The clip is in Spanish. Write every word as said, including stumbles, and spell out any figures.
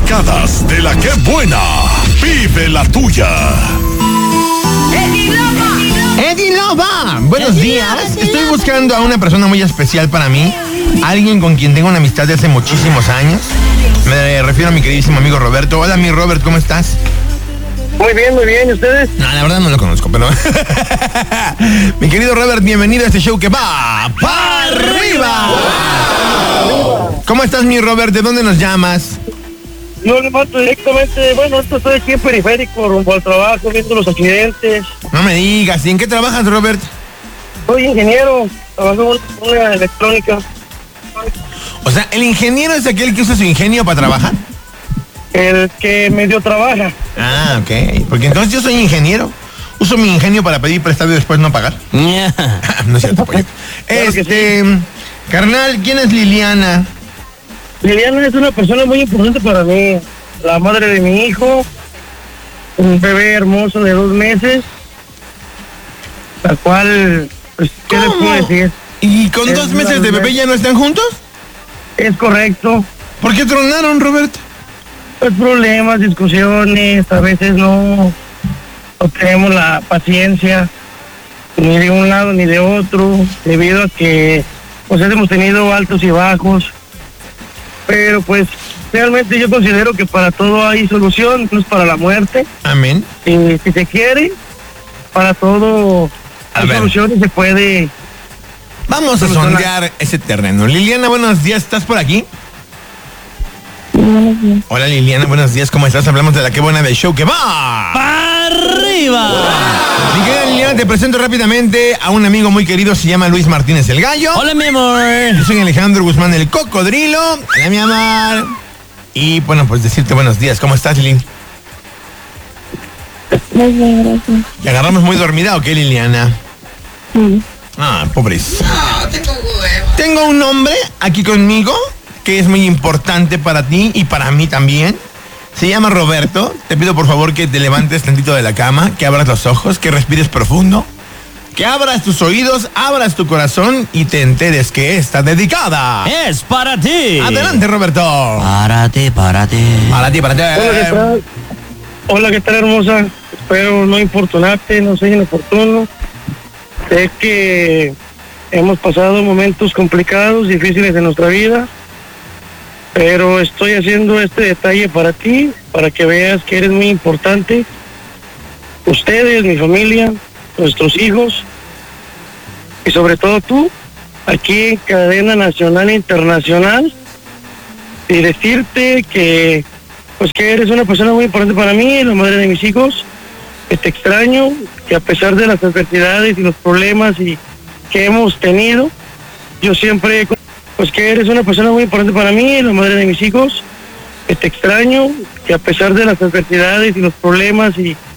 dedicadas de la que buena. Vive la tuya. ¡Eddie Loba! ¡Eddie Loba! Buenos Eddie días. Loba, Eddie Estoy Loba. buscando a una persona muy especial para mí. Alguien con quien tengo una amistad de hace muchísimos años. Me refiero a mi queridísimo amigo Roberto. Hola, mi Robert, ¿cómo estás? Muy bien, muy bien. ¿Y ustedes? No, la verdad no lo conozco, pero... Mi querido Robert, bienvenido a este show que va para arriba. ¿Cómo estás, mi Robert? ¿De dónde nos llamas? Yo le mando directamente, bueno, esto estoy aquí en Periférico, rumbo al trabajo, viendo los accidentes. No me digas, ¿y en qué trabajas, Robert? Soy ingeniero, trabajo en una electrónica. O sea, ¿el ingeniero es aquel que usa su ingenio para trabajar? El que medio trabaja. Ah, ok. Porque entonces yo soy ingeniero. Uso mi ingenio para pedir prestado y después no pagar. No es cierto, pollo. Claro que Este, carnal, ¿quién es Liliana? Liliana es una persona muy importante para mí. La madre de mi hijo, un bebé hermoso de dos meses, la cual, pues, ¿qué les puedo decir? ¿Y con Es dos una meses de bebé. bebé ya no están juntos? Es correcto. ¿Por qué tronaron, Robert? Pues problemas, discusiones, a veces no, no tenemos la paciencia ni de un lado ni de otro, debido a que pues hemos tenido altos y bajos, pero pues realmente yo considero que para todo hay solución, incluso para la muerte. Amén. Y si se quiere, para todo A hay ver. solución y se puede. Vamos a Solucionar. sondear ese terreno. Liliana, buenos días, ¿estás por aquí? Hola, Liliana, buenos días, ¿cómo estás? Hablamos de la que buena del show que va ¡Para arriba! Mi querida Liliana, te presento rápidamente a un amigo muy querido, se llama Luis Martínez el Gallo. Hola, mi amor. Yo soy Alejandro Guzmán el Cocodrilo. Hola, mi amor. Y bueno, pues decirte buenos días, ¿cómo estás, Lili? Muy bien, gracias. ¿Te agarramos muy dormida o qué, Liliana? Sí. Ah, pobres. Tengo un hombre aquí conmigo que es muy importante para ti y para mí también. Se llama Roberto. Te pido por favor que te levantes tantito de la cama, que abras los ojos, que respires profundo, que abras tus oídos, abras tu corazón y te enteres que está dedicada. Es para ti. Adelante, Roberto. Párate, párate. Para ti, para ti. Hola, ¿qué tal? Hola, ¿qué tal, hermosa? Espero no importunarte, no ser inoportuno. Sé que hemos pasado momentos complicados, difíciles en nuestra vida, pero estoy haciendo este detalle para ti, para que veas que eres muy importante. Ustedes, mi familia, nuestros hijos, y sobre todo tú, aquí en cadena nacional e internacional, y decirte que pues que eres una persona muy importante para mí, la madre de mis hijos, que te extraño, que a pesar de las adversidades y los problemas y que hemos tenido, yo siempre, pues que eres una persona muy importante para mí, la madre de mis hijos, que te extraño, que a pesar de las adversidades y los problemas y